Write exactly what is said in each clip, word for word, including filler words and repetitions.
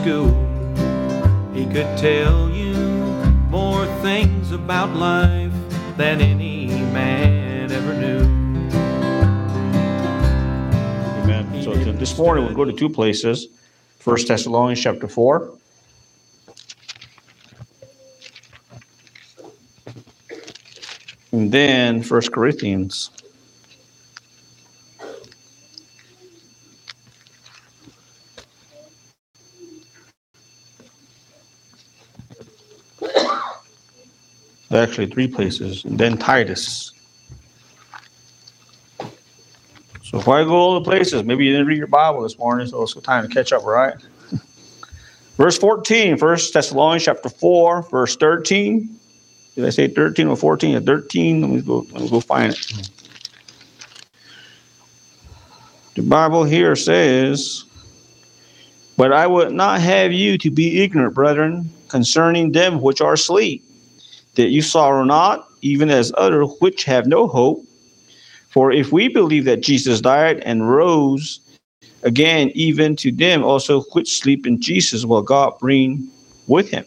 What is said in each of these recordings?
school. He could tell you more things about life than any man ever knew. Amen. So this morning we'll go to two places. First Thessalonians chapter four. And then First Corinthians. Actually, three places. And then Titus. So if I go all the places, maybe you didn't read your Bible this morning, so it's time to catch up, right? Verse fourteen, First Thessalonians chapter four, verse thirteen. Did I say thirteen or fourteen? Yeah, thirteen. Let me go, let me go find it. The Bible here says, "But I would not have you to be ignorant, brethren, concerning them which are asleep, that you sorrow not, even as others which have no hope. For if we believe that Jesus died and rose again, even to them also which sleep in Jesus will God bring with him.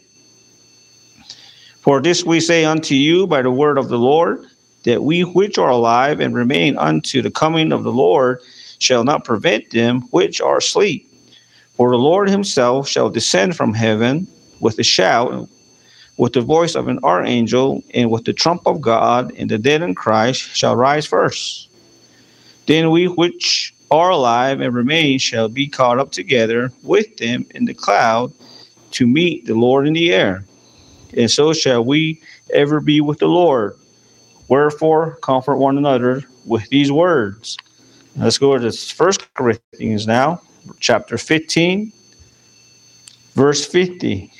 For this we say unto you by the word of the Lord, that we which are alive and remain unto the coming of the Lord shall not prevent them which are asleep. For the Lord himself shall descend from heaven with a shout, with the voice of an archangel, and with the trump of God, and the dead in Christ shall rise first. Then we which are alive and remain shall be caught up together with them in the cloud to meet the Lord in the air. And so shall we ever be with the Lord. Wherefore, comfort one another with these words." Let's go to First Corinthians now, chapter fifteen, verse fifty.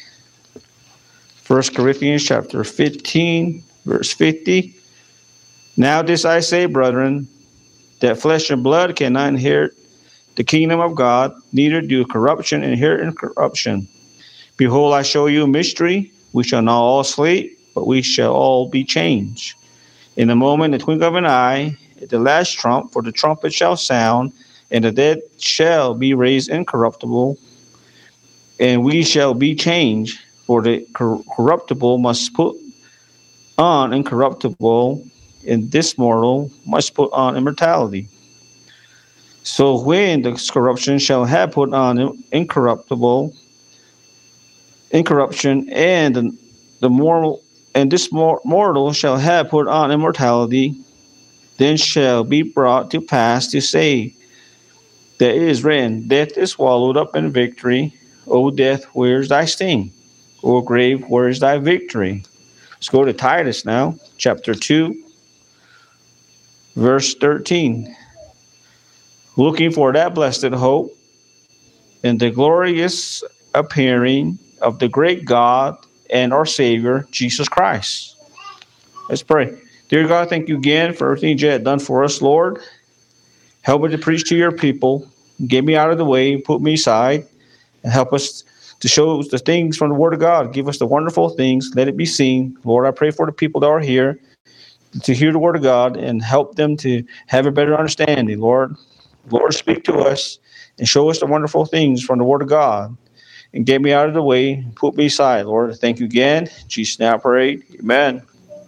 First Corinthians chapter fifteen, verse fifty. "Now this I say, brethren, that flesh and blood cannot inherit the kingdom of God, neither do corruption inherit incorruption. Behold, I show you a mystery. We shall not all sleep, but we shall all be changed. In a moment, the twinkling of an eye, at the last trump, for the trumpet shall sound, and the dead shall be raised incorruptible, and we shall be changed. For the cor- corruptible must put on incorruptible, and this mortal must put on immortality. So when the corruption shall have put on incorruptible, incorruption, and the, the mortal, and this mor- mortal shall have put on immortality, then shall be brought to pass to say that it is written, Death is swallowed up in victory. O death, where is thy sting? O grave, where is thy victory? Let's go to Titus now, chapter two, verse thirteen. Looking for that blessed hope and the glorious appearing of the great God and our Savior, Jesus Christ. Let's pray. Dear God, thank you again for everything you have done for us, Lord. Help me to preach to your people. Get me out of the way, put me aside, and help us to show us the things from the Word of God. Give us the wonderful things. Let it be seen. Lord, I pray for the people that are here to hear the Word of God and help them to have a better understanding, Lord. Lord, speak to us and show us the wonderful things from the Word of God. And get me out of the way, put me aside, Lord. Thank you again. In Jesus' name I pray. Amen.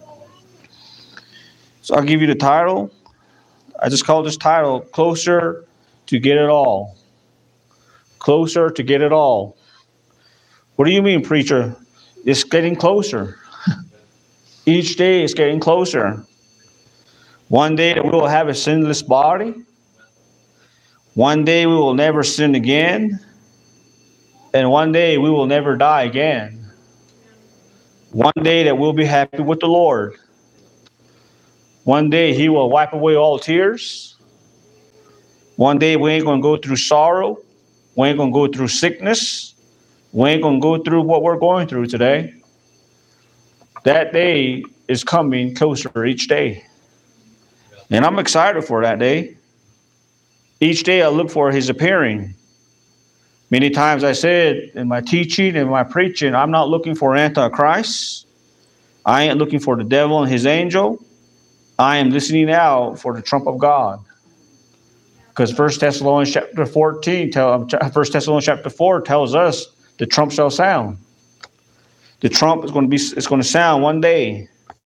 So I'll give you the title. I just call this title, Closer to Get It All. Closer to Get It All. What do you mean, preacher? It's getting closer. Each day it's getting closer. One day we will have a sinless body. One day we will never sin again. And one day we will never die again. One day that we'll be happy with the Lord. One day he will wipe away all tears. One day we ain't going to go through sorrow. We ain't going to go through sickness. We ain't going to go through what we're going through today. That day is coming closer each day. And I'm excited for that day. Each day I look for his appearing. Many times I said in my teaching and my preaching, I'm not looking for Antichrist. I ain't looking for the devil and his angel. I am listening out for the trump of God. Because First Thessalonians chapter fourteen, tell, First Thessalonians chapter four tells us the trump shall sound. The trump is going to be, it's going to sound one day.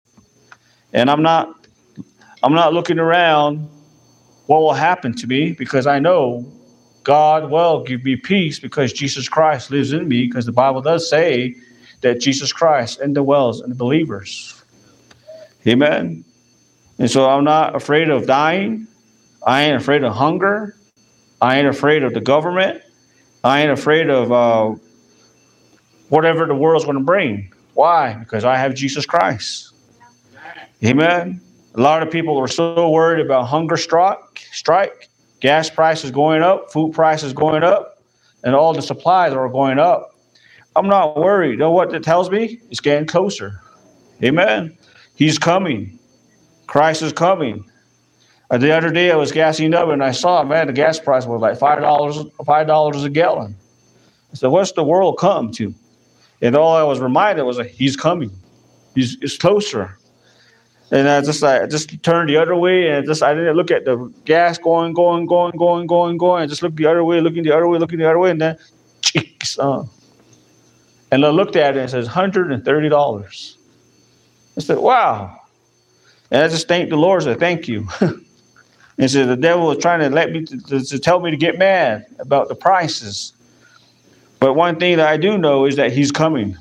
And I'm not, I'm not looking around what will happen to me, because I know God will give me peace because Jesus Christ lives in me, because the Bible does say that Jesus Christ indwells in the believers. Amen. And so I'm not afraid of dying. I ain't afraid of hunger. I ain't afraid of the government. I ain't afraid of uh, whatever the world's going to bring. Why? Because I have Jesus Christ. Amen. A lot of people are so worried about hunger strike, strike, gas prices going up, food prices going up, and all the supplies are going up. I'm not worried. You know what that tells me? It's getting closer. Amen. He's coming. Christ is coming. Uh, the other day I was gassing up and I saw, man, the gas price was like five dollars, five dollars a gallon. I said, what's the world come to? And all I was reminded was, like, he's coming. He's it's closer. And I just I just turned the other way, and just I didn't look at the gas going, going, going, going, going, going. I just looked the other way, looking the other way, looking the other way, and then, cheeks, uh, and I looked at it and it says one hundred thirty dollars. I said, wow. And I just thanked the Lord. I said, thank you. And so the devil was trying to let me to, to, to tell me to get mad about the prices. But one thing that I do know is that he's coming.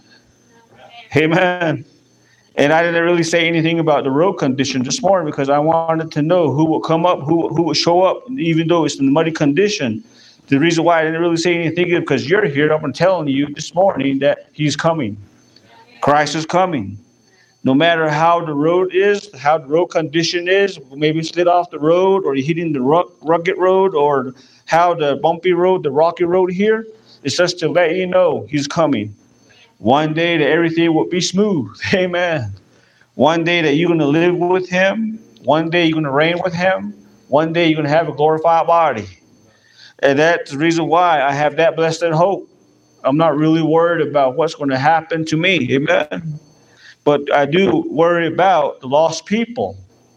Amen. And I didn't really say anything about the road condition this morning because I wanted to know who will come up, who who will show up, even though it's in muddy condition. The reason why I didn't really say anything is because you're here. I'm telling you this morning that he's coming. Christ is coming. No matter how the road is, how the road condition is, maybe slid off the road or you're hitting the rugged road, or how the bumpy road, the rocky road here, it's just to let you know he's coming. One day that everything will be smooth. Amen. One day that you're going to live with him. One day you're going to reign with him. One day you're going to have a glorified body. And that's the reason why I have that blessed hope. I'm not really worried about what's going to happen to me. Amen. But I do worry about the lost people.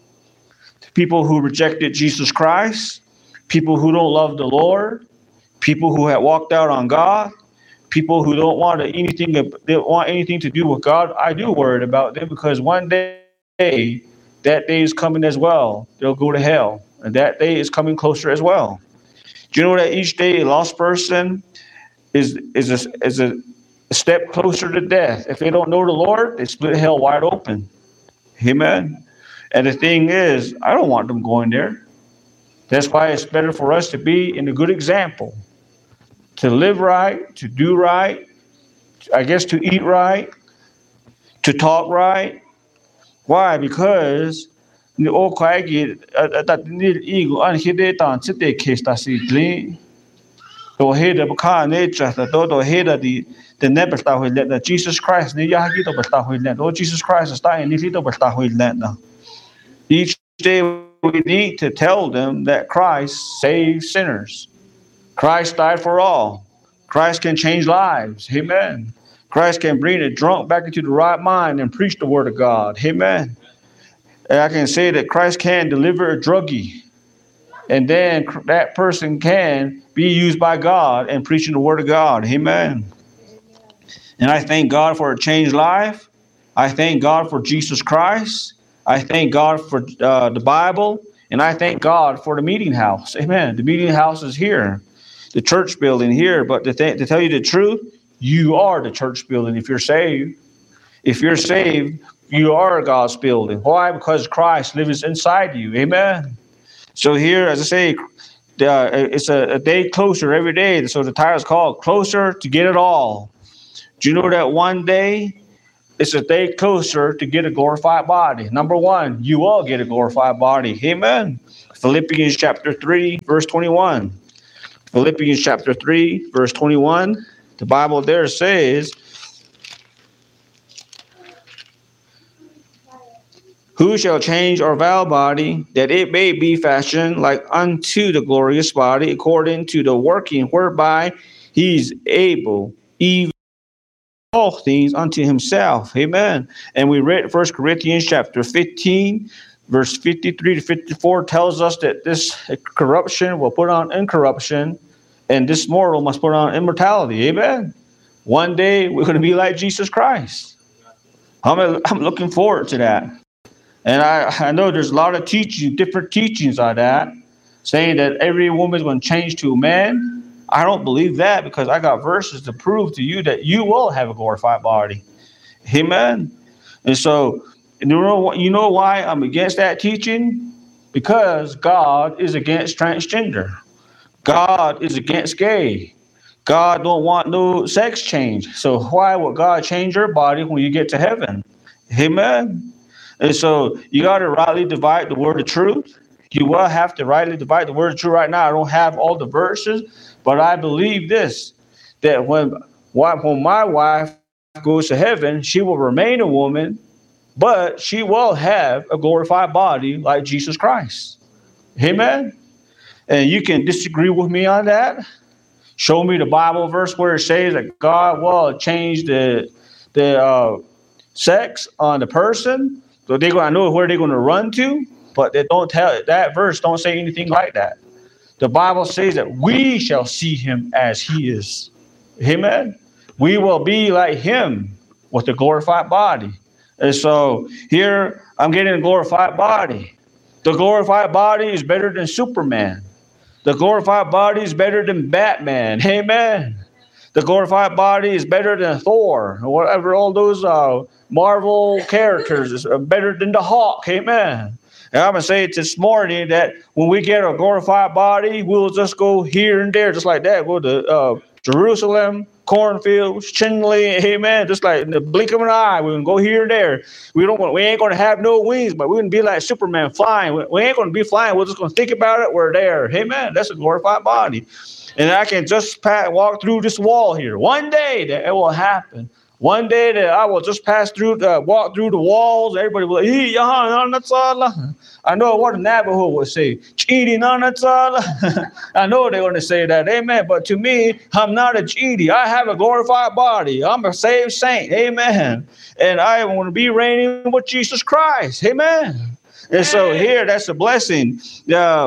People who rejected Jesus Christ. People who don't love the Lord. People who have walked out on God. People who don't want anything, they don't want anything to do with God. I do worry about them because one day, that day is coming as well. They'll go to hell, and that day is coming closer as well. Do you know that each day a lost person is is a, is a step closer to death? If they don't know the Lord, they split hell wide open. Amen. And the thing is, I don't want them going there. That's why it's better for us to be in a good example. To live right, to do right, I guess to eat right, to talk right. Why? Because the old quiet that need ego and he did on today case that see clean. To hear the car nature that to hear the the never start with that Jesus Christ need ya get to start with that. Oh, Jesus Christ is starting need to start with that now. Each day we need to tell them that Christ saves sinners. Christ died for all. Christ can change lives. Amen. Christ can bring a drunk back into the right mind and preach the word of God. Amen. And I can say that Christ can deliver a druggie. And then that person can be used by God and preaching the word of God. Amen. And I thank God for a changed life. I thank God for Jesus Christ. I thank God for uh, the Bible. And I thank God for the meeting house. Amen. The meeting house is here. The church building here, but to, th- to tell you the truth, you are the church building if you're saved. If you're saved, you are God's building. Why? Because Christ lives inside you. Amen. So here, as I say, uh, it's a, a day closer every day. So the title is called Closer to Get It All. Do you know that one day, it's a day closer to get a glorified body? Number one, you will get a glorified body. Amen. Philippians chapter three, verse twenty-one. Philippians chapter three, verse twenty-one, the Bible there says, who shall change our vile body, that it may be fashioned like unto the glorious body, according to the working whereby he is able, even all things unto himself. Amen. And we read First Corinthians chapter fifteen, verse fifty-three to fifty-four tells us that this corruption will put on incorruption, and this mortal must put on immortality. Amen. One day we're going to be like Jesus Christ. I'm, I'm looking forward to that. And I, I know there's a lot of teaching, different teachings on that, saying that every woman's going to change to a man. I don't believe that, because I got verses to prove to you that you will have a glorified body. Amen. And so, you know, you know why I'm against that teaching? Because God is against transgender. God is against gay. God don't want no sex change. So why would God change your body when you get to heaven? Amen. And so you got to rightly divide the word of truth. You will have to rightly divide the word of truth. Right now, I don't have all the verses, but I believe this, that when, when my wife goes to heaven, she will remain a woman, but she will have a glorified body like Jesus Christ. Amen. And you can disagree with me on that. Show me the Bible verse where it says that God will change the the uh, sex on the person. So they're going to know where they're going to run to, but they don't tell it. That verse don't say anything like that. The Bible says that we shall see him as he is. Amen. We will be like him with a glorified body. And so here I'm getting a glorified body. The glorified body is better than Superman. The glorified body is better than Batman. Amen. The glorified body is better than Thor, or whatever, all those uh, Marvel characters is better than the Hulk. Amen. And I'm going to say it this morning that when we get a glorified body, we'll just go here and there, just like that. Go to uh, Jerusalem, cornfields, Chinley, amen. Just like in the blink of an eye, we can go here and there. We don't want, we ain't going to have no wings, but we wouldn't be like Superman flying. We, we ain't going to be flying. We're just going to think about it. We're there. Amen. That's a glorified body. And I can just pass, walk through this wall here. One day that it will happen. One day that I will just pass through, the, walk through the walls. Everybody will say, I know what the Navajo would say. Cheating on that's all. I know they're going to say that. Amen. But to me, I'm not a cheaty. I have a glorified body. I'm a saved saint. Amen. And I want to be reigning with Jesus Christ. Amen. And so here, that's a blessing. Uh,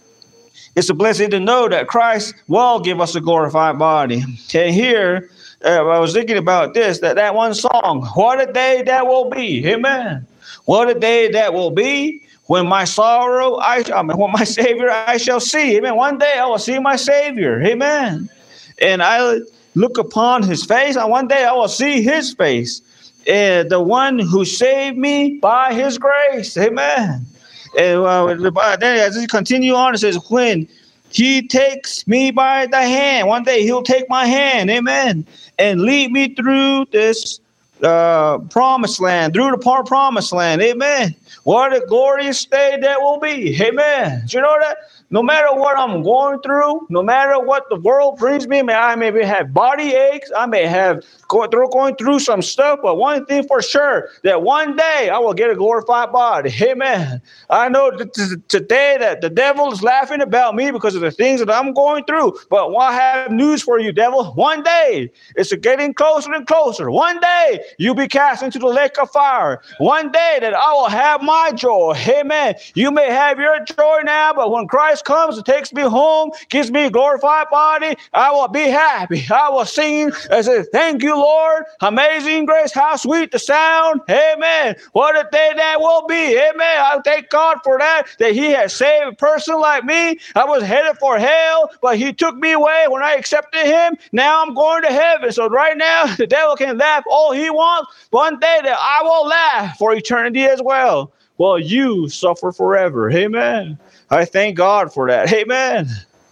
it's a blessing to know that Christ will give us a glorified body. And here, Uh, I was thinking about this, that, that one song, what a day that will be. Amen. What a day that will be when my sorrow, I, I mean, when my Savior I shall see. Amen. One day I will see my Savior. Amen. And I look upon his face, and one day I will see his face. Uh, the one who saved me by his grace. Amen. And uh, then as we continue on, it says, when he takes me by the hand, one day he'll take my hand, amen, and lead me through this uh, promised land, through the promised land, amen. What a glorious day that will be, amen. Do you know that? No matter what I'm going through, no matter what the world brings me, I may have body aches, I may have go through, going through some stuff, but one thing for sure, that one day I will get a glorified body. Amen. I know that today that the devil is laughing about me because of the things that I'm going through, but I have news for you, devil. One day, it's getting closer and closer. One day, you'll be cast into the lake of fire. One day that I will have my joy. Amen. You may have your joy now, but when Christ comes and takes me home, gives me a glorified body, I will be happy. I will sing and say, thank you, Lord. Amazing grace, how sweet the sound. Amen. What a day that will be. Amen. I thank God for that, that he has saved a person like me. I was headed for hell, but he took me away when I accepted him. Now I'm going to heaven. So right now, the devil can laugh all he wants. One day that I will laugh for eternity as well. Well, you suffer forever. Amen. I thank God for that. Amen.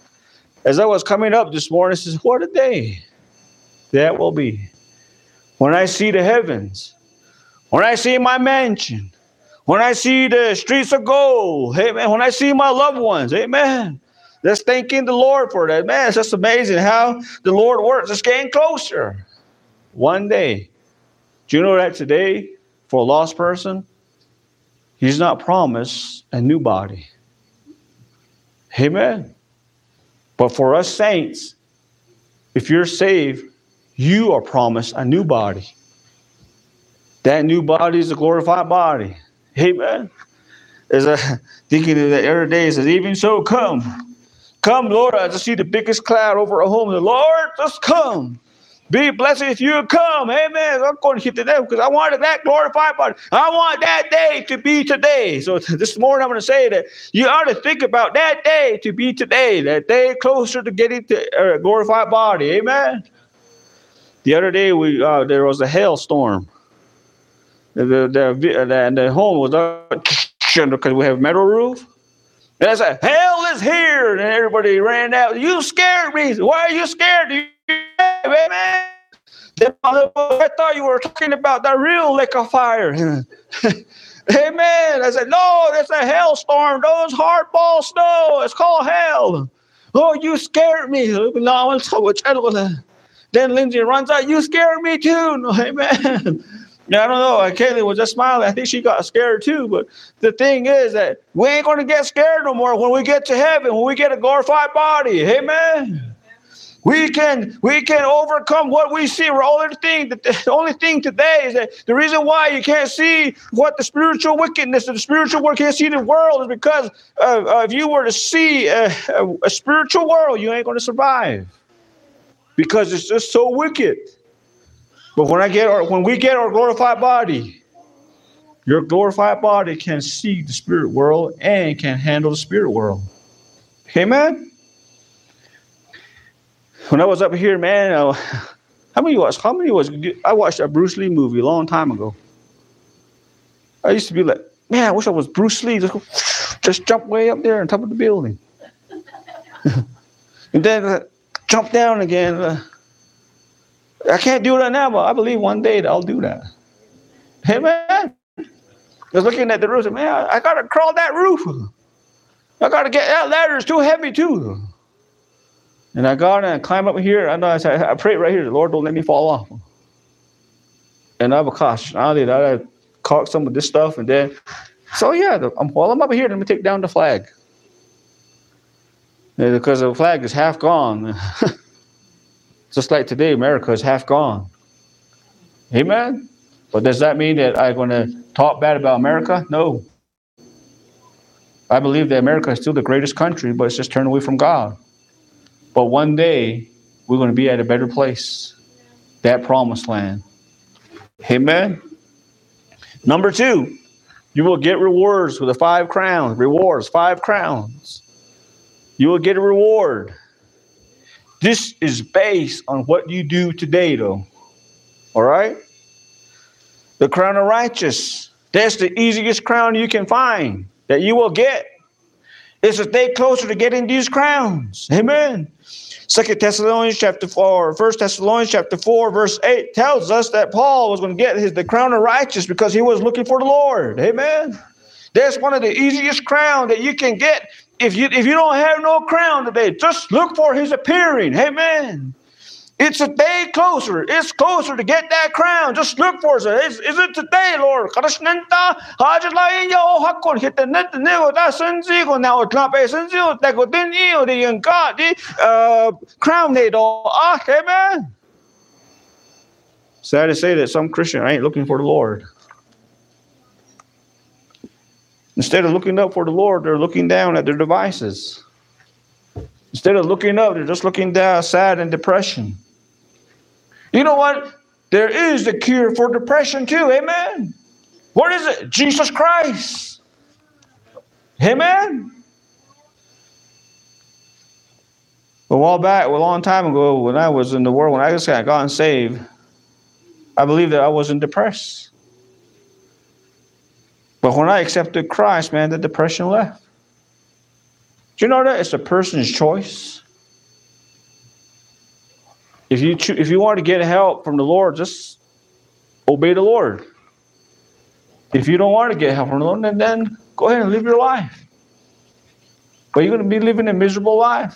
As I was coming up this morning, I says, what a day that will be. When I see the heavens, when I see my mansion, when I see the streets of gold, amen. When I see my loved ones, amen. Just thanking the Lord for that. Man, it's just amazing how the Lord works. It's getting closer. One day. Do you know that today, for a lost person, he's not promised a new body. Amen. But for us saints, if you're saved, you are promised a new body. That new body is a glorified body. Amen. As I thinking of the other day, it says, even so, come. Come, Lord. I just see the biggest cloud over our home. The Lord, just come. Be blessed if you come. Amen. I'm going to hit the devil because I wanted that glorified body. I want that day to be today. So this morning I'm going to say that you ought to think about that day to be today. That day closer to getting to a glorified body. Amen. The other day we uh, there was a hailstorm. The the the, the, the home was up because we have a metal roof. And I said, hell is here. And everybody ran out. You scared me. Why are you scared? You, amen. I thought you were talking about the real lake of fire. Amen. I said, no, it's a hailstorm. Those hardball snow. It's called hell. Oh, you scared me. No, then Lindsay runs out. You scared me too. No, amen. Yeah, I don't know. Kaylee was just smiling. I think she got scared too. But the thing is that we ain't going to get scared no more when we get to heaven, when we get a glorified body. Amen. We can we can overcome what we see. We're only thing that the only thing today is that the reason why you can't see what the spiritual wickedness of the spiritual world can't see the world is because uh, uh, if you were to see a, a, a spiritual world, you ain't going to survive because it's just so wicked. But when I get our, when we get our glorified body, your glorified body can see the spirit world and can handle the spirit world. Amen. When I was up here, man, uh, how many was how many was I watched a Bruce Lee movie a long time ago. I used to be like, man, I wish I was Bruce Lee. Just, go, just jump way up there on top of the building, and then uh, jump down again. Uh, I can't do that now, but I believe one day that I'll do that. Hey, man. I was looking at the roof, man, I, I got to crawl that roof. I got to get that ladder. It's too heavy, too. And I got and I climb up here. I know I, said, I pray right here, the Lord don't let me fall off. And I was cautious. I did. I caught some of this stuff. And then, so yeah, the, I'm, while I'm up here, let me take down the flag. And because the flag is half gone. Just like today, America is half gone. Amen? But does that mean that I'm going to talk bad about America? No. I believe that America is still the greatest country, but it's just turned away from God. But one day, we're going to be at a better place. That promised land. Amen? Number two, you will get rewards with the five crowns. Rewards, five crowns. You will get a reward. This is based on what you do today, though. All right? The crown of righteous. That's the easiest crown you can find that you will get. It's a day closer to getting these crowns. Amen. Second Thessalonians chapter four, First Thessalonians chapter four, verse eight tells us that Paul was going to get his the crown of righteous because he was looking for the Lord. Amen. That's one of the easiest crowns that you can get. If you if you don't have no crown today, just look for his appearing. Amen. It's a day closer. It's closer to get that crown. Just look for it. Is, is it today, Lord? Uh, crown they don't. Amen. Sad to say that some Christians ain't looking for the Lord. Instead of looking up for the Lord, they're looking down at their devices. Instead of looking up, they're just looking down, sad and depression. You know what? There is a cure for depression too. Amen. What is it? Jesus Christ. Amen. A while back, a long time ago, when I was in the world, when I just got gotten saved, I believe that I wasn't depressed. But when I accepted Christ, man, the depression left. Do you know that it's a person's choice? If you cho- if you want to get help from the Lord, just obey the Lord. If you don't want to get help from the Lord, then, then go ahead and live your life. But you're going to be living a miserable life.